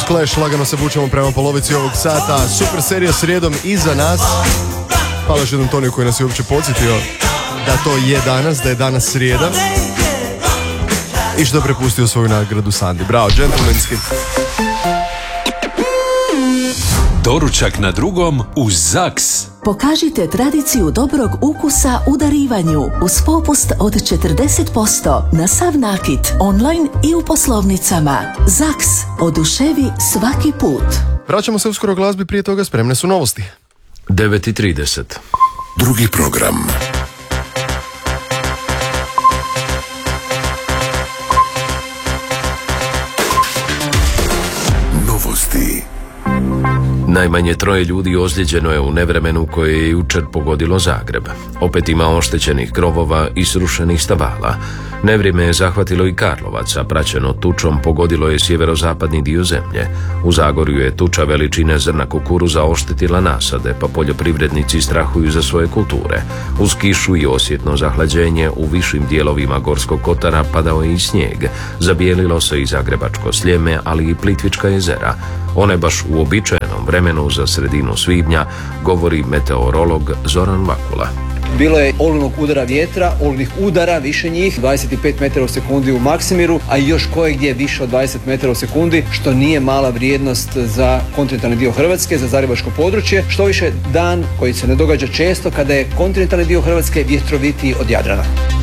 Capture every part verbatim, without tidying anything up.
Clash, lagano se vučemo prema polovici ovog sata. Super serija srijedom iza nas. Hvala još jednom Toniju koji nas je uopće podsjetio da to je danas, da je danas srijeda. I što je prepustio svoju nagradu Sandi. Bravo, džentlmenski. Doručak na drugom uz Zaks. Pokažite tradiciju dobrog ukusa u darivanju uz popust od četrdeset posto na sav nakit, online i u poslovnicama. Zaks, oduševi svaki put. Vraćamo se uskoro glazbi, prije toga spremne su novosti. devet i trideset. Drugi program. Novosti. Najmanje troje ljudi ozlijeđeno je u nevremenu koje je jučer pogodilo Zagreb. Opet ima oštećenih krovova i srušenih stabala. Nevrijeme je zahvatilo i Karlovac, a praćeno tučom pogodilo je sjeverozapadni dio zemlje. U Zagorju je tuča veličine zrna kukuruza oštetila nasade, pa poljoprivrednici strahuju za svoje kulture. Uz kišu i osjetno zahlađenje u višim dijelovima Gorskog kotara padao je i snijeg. Zabijelilo se i Zagrebačko Sljeme, ali i Plitvička jezera. One baš u običajenom vremenu za sredinu svibnja, govori meteorolog Zoran Vakula. Bilo je olujnog udara vjetra, olujnih udara, više njih, dvadeset pet metara u sekundi u Maksimiru, a i još kojegdje više od dvadeset metara u sekundi, što nije mala vrijednost za kontinentalni dio Hrvatske, za zagrebačko područje, što više dan koji se ne događa često kada je kontinentalni dio Hrvatske vjetrovitiji od Jadrana.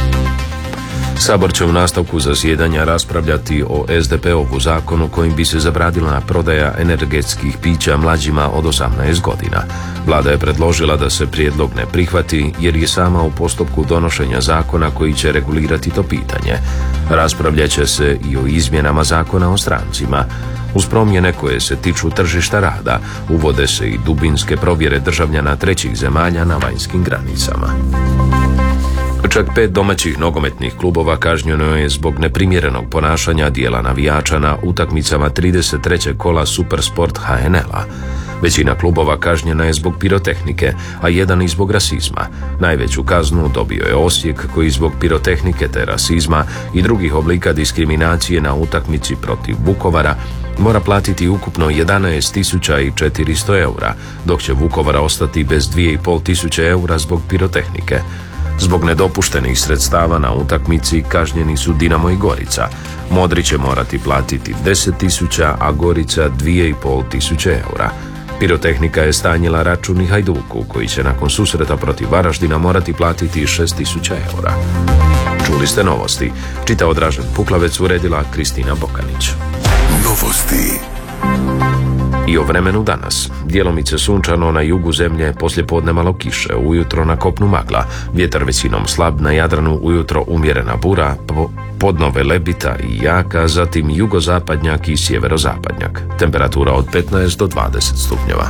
Sabor će u nastavku zasjedanja raspravljati o es de pe ovu zakonu kojim bi se zabranila prodaja energetskih pića mlađima od osamnaest godina. Vlada je predložila da se prijedlog ne prihvati jer je sama u postupku donošenja zakona koji će regulirati to pitanje. Raspravljat će se i o izmjenama zakona o strancima. Uz promjene koje se tiču tržišta rada, uvode se i dubinske provjere državljana trećih zemalja na vanjskim granicama. Čak pet domaćih nogometnih klubova kažnjeno je zbog neprimjerenog ponašanja dijela navijača na utakmicama trideset trećeg kola Supersport ha en el-a. Većina klubova kažnjena je zbog pirotehnike, a jedan i zbog rasizma. Najveću kaznu dobio je Osijek koji zbog pirotehnike te rasizma i drugih oblika diskriminacije na utakmici protiv Vukovara mora platiti ukupno jedanaest tisuća četiristo eura, dok će Vukovar ostati bez dvije i pol tisuće eura zbog pirotehnike. Zbog nedopuštenih sredstava na utakmici kažnjeni su Dinamo i Gorica. Modri će morati platiti deset tisuća, a Gorica dvije i pol tisuće eura. Pirotehnika je stanjila račun i Hajduku, koji će nakon susreta protiv Varaždina morati platiti šest tisuća eura. Čuli ste novosti. Čitao Dražen Puklavec, uredila Kristina Bokanić. Novosti. I o vremenu danas. Djelomice sunčano na jugu zemlje, poslije podne malo kiše, ujutro na kopnu magla, vjetar većinom slab, na Jadranu ujutro umjerena bura, podnove lebita i jaka, zatim jugozapadnjak i sjeverozapadnjak. Temperatura od petnaest do dvadeset stupnjeva.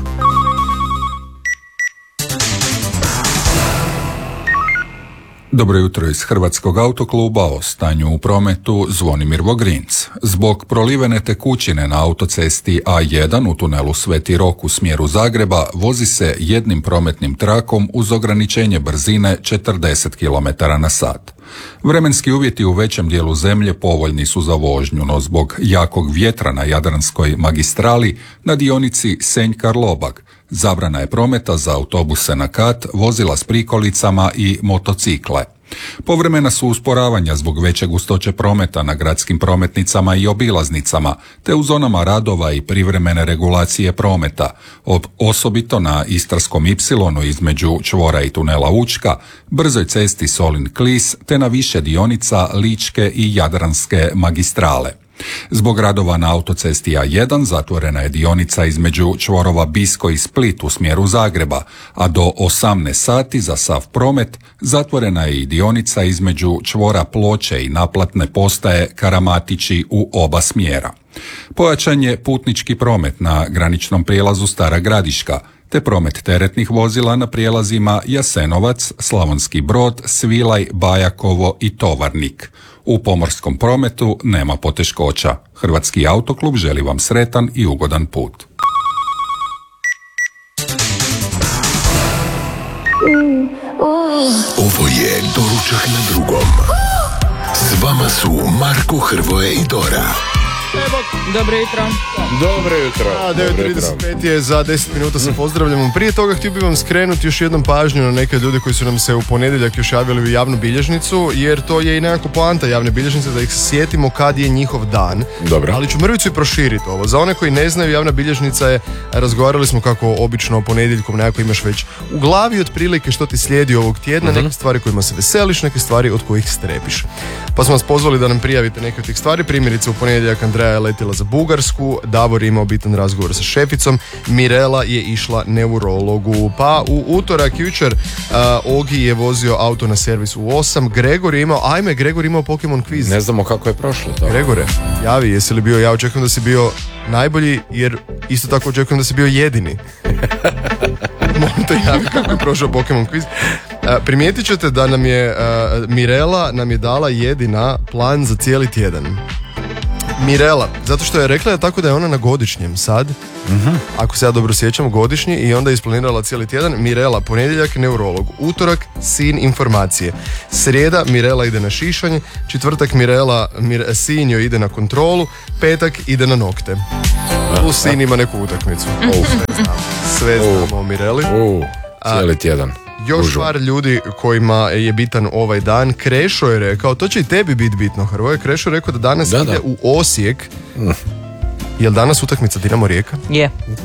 Dobro jutro iz Hrvatskog autokluba, o stanju u prometu Zvonimir Vogrinc. Zbog prolivene tekućine na autocesti a jedan u tunelu Sveti Rok u smjeru Zagreba vozi se jednim prometnim trakom uz ograničenje brzine četrdeset kilometara na sat. Vremenski uvjeti u većem dijelu zemlje povoljni su za vožnju, no zbog jakog vjetra na Jadranskoj magistrali na dionici Senj-Karlobag zabrana je prometa za autobuse na kat, vozila s prikolicama i motocikle. Povremena su usporavanja zbog veće gustoće prometa na gradskim prometnicama i obilaznicama, te u zonama radova i privremene regulacije prometa, osobito na Istarskom ipsilonu između čvora i tunela Učka, brzoj cesti Solin-Klis, te na više dionica Ličke i Jadranske magistrale. Zbog radova na autocesti a jedan zatvorena je dionica između čvorova Bisko i Split u smjeru Zagreba, a do osamnaest sati za sav promet zatvorena je i dionica između čvora Ploče i naplatne postaje Karamatići u oba smjera. Pojačan je putnički promet na graničnom prijelazu Stara Gradiška, te promet teretnih vozila na prijelazima Jasenovac, Slavonski Brod, Svilaj, Bajakovo i Tovarnik. U pomorskom prometu nema poteškoća. Hrvatski autoklub želi vam sretan i ugodan put. Ovo je Doručak na drugom. S vama su Marko, Hrvoje i Dora. Dobro jutro. Dobro jutro. A, devet trideset pet je, za deset minuta se pozdravljamo. Prije toga htio bih vam skrenuti još jednom pažnju na neke ljude koji su nam se u ponedjeljak još javili u javnu bilježnicu, jer to je i nekako poanta javne bilježnice, da ih se sjetimo kad je njihov dan. Dobro. Ali ću mrvicu i proširiti ovo. Za one koji ne znaju, javna bilježnica je, razgovarali smo kako obično ponedjeljkom nekako imaš već u glavi otprilike što ti slijedi ovog tjedna, uh-huh. neke stvari kojima se veseliš, neke stvari od kojih strepiš. Pa smo vas pozvali da nam prijavite neke od tih stvari. Primjerice, u ponedjeljak Andreja je letila za Bugarsku, Davor je imao bitan razgovor sa šeficom, Mirela je išla neurologu, pa u utorak jučer uh, Ogi je vozio auto na servis u osam, Gregor je imao, ajme, Gregor je imao Pokemon quiz. Ne znamo kako je prošlo to. Gregore, javi, jesi li bio, ja očekujem da si bio najbolji, jer isto tako očekujem da si bio jedini. Molim te javi kako je prošao Pokemon quiz. Uh, primijetit ćete da nam je uh, Mirela nam je dala jedina plan za cijeli tjedan. Mirela, zato što je rekla tako da je ona na godišnjem sad, uh-huh. ako se ja dobro sjećam, godišnji, i onda je isplanirala cijeli tjedan. Mirela, ponedjeljak neurolog, utorak sin informacije, srijeda Mirela ide na šišanje, četvrtak Mirela mir, sin joj ide na kontrolu, petak ide na nokte. Plus sin ima neku utakmicu. Oh, sve znamo, sve znamo o Mireli. Uh, cijeli tjedan. Još Užu. par ljudi kojima je bitan ovaj dan. Krešo je rekao, to će i tebi biti bitno, Hrvoje. Krešo je rekao da danas da, ide da. u Osijek. Mm. Jel danas utakmica Dinamo Rijeka? Je.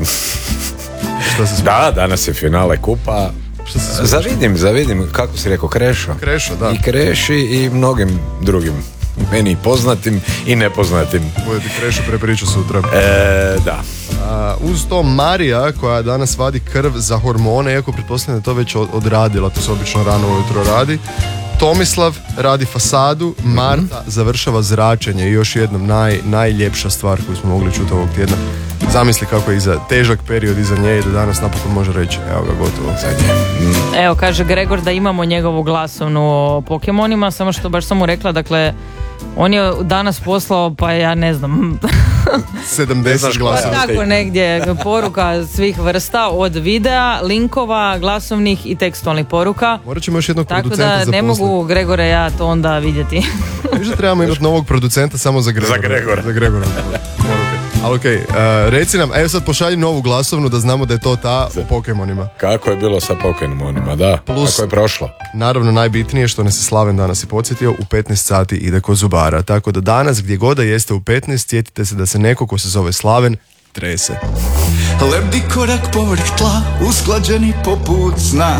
Šta se Da, danas je finale kupa. Šta se zavidim, zavidim, kako si rekao, Krešo. Krešo, da. I Kreši i mnogim drugim, meni poznatim i nepoznatim. Bude ti Krešo prepriča sutra. E, da. Uh, uz to Marija, koja danas vadi krv za hormone, iako pretpostavljam da to već odradila, to se obično rano ujutro radi. Tomislav radi fasadu, Marta mm-hmm. završava zračenje i još jednom naj, najljepša stvar koju smo mogli čuti ovog tjedna. Zamisli kako je iza, težak period iza nje i da danas napokon može reći, evo ga, gotovo. Mm. Evo, kaže Gregor da imamo njegovu glasovnu o Pokemonima, samo što baš sam mu rekla, dakle, on je danas poslao, pa ja ne znam, sedamdeset glasova. Pa tako negdje, poruka svih vrsta, od videa, linkova, glasovnih i tekstualnih poruka. Morat ćemo još jednog tako producenta da ne zaposliti. mogu, Gregore, ja to onda vidjeti. Viš da trebamo imati novog producenta samo za Gregora. Za Gregora. Za Gregora. Ali okej, okay, uh, reci nam, evo sad pošalji novu glasovnu da znamo da je to ta o Pokemonima. Kako je bilo sa Pokemonima, da. Plus, kako je prošlo. Naravno, najbitnije što nas je Slaven danas i podsjetio, u petnaest sati ide kod zubara. Tako da danas, gdje god da jeste u petnaest, sjetite se da se neko ko se zove Slaven trese. Lebdi korak povrh tla, usklađeni poput sna.